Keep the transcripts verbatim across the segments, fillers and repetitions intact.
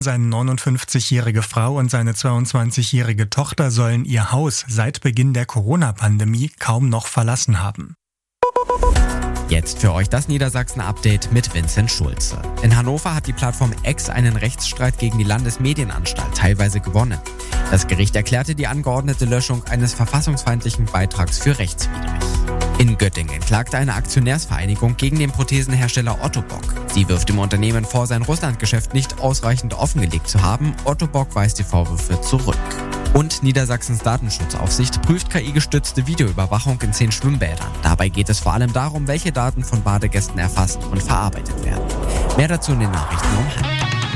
Seine neunundfünfzigjährige Frau und seine zweiundzwanzigjährige Tochter sollen ihr Haus seit Beginn der Corona-Pandemie kaum noch verlassen haben. Jetzt für euch das Niedersachsen-Update mit Vincent Schulze. In Hannover hat die Plattform X einen Rechtsstreit gegen die Landesmedienanstalt teilweise gewonnen. Das Gericht erklärte die angeordnete Löschung eines verfassungsfeindlichen Beitrags für rechtswidrig. In Göttingen klagte eine Aktionärsvereinigung gegen den Prothesenhersteller Otto Bock. Sie wirft dem Unternehmen vor, sein Russlandgeschäft nicht ausreichend offengelegt zu haben. Otto Bock weist die Vorwürfe zurück. Und Niedersachsens Datenschutzaufsicht prüft K I-gestützte Videoüberwachung in zehn Schwimmbädern. Dabei geht es vor allem darum, welche Daten von Badegästen erfasst und verarbeitet werden. Mehr dazu in den Nachrichten um halb.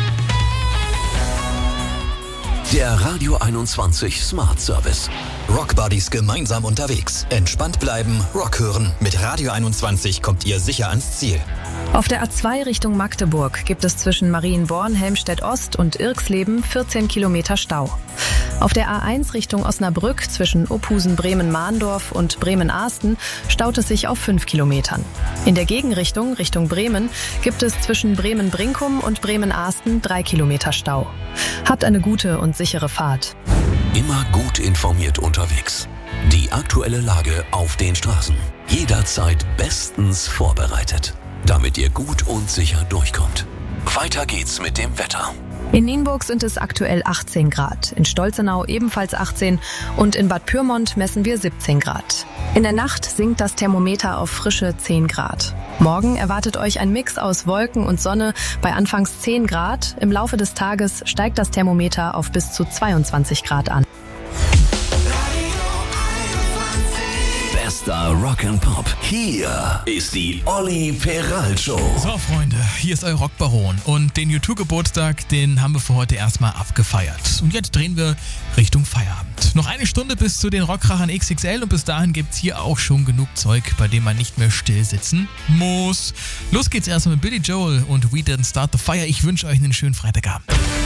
Der Radio einundzwanzig Smart Service. Rock Buddies gemeinsam unterwegs. Entspannt bleiben, Rock hören. Mit Radio einundzwanzig kommt ihr sicher ans Ziel. Auf der A zwei Richtung Magdeburg gibt es zwischen Marienborn, Helmstedt-Ost und Irxleben vierzehn Kilometer Stau. Auf der A eins Richtung Osnabrück zwischen Ophusen, Bremen-Mahndorf und Bremen-Ahsten staut es sich auf fünf Kilometern. In der Gegenrichtung, Richtung Bremen, gibt es zwischen Bremen-Brinkum und Bremen-Ahsten drei Kilometer Stau. Habt eine gute und sichere Fahrt. Immer gut informiert unterwegs. Die aktuelle Lage auf den Straßen. Jederzeit bestens vorbereitet, damit ihr gut und sicher durchkommt. Weiter geht's mit dem Wetter. In Nienburg sind es aktuell achtzehn Grad, in Stolzenau ebenfalls achtzehn und in Bad Pyrmont messen wir siebzehn Grad. In der Nacht sinkt das Thermometer auf frische zehn Grad. Morgen erwartet euch ein Mix aus Wolken und Sonne bei anfangs zehn Grad. Im Laufe des Tages steigt das Thermometer auf bis zu zweiundzwanzig Grad an. Bester Rock'n'Pop. Hier ist die Olli Peral Show. So, Freunde, hier ist euer Rockbaron. Und den U zwei Geburtstag, den haben wir für heute erstmal abgefeiert. Und jetzt drehen wir Richtung Feierabend. Noch eine Stunde bis zu den Rockrachern X X L und bis dahin gibt's hier auch schon genug Zeug, bei dem man nicht mehr still sitzen muss. Los geht's erstmal mit Billy Joel und We Didn't Start the Fire. Ich wünsche euch einen schönen Freitagabend.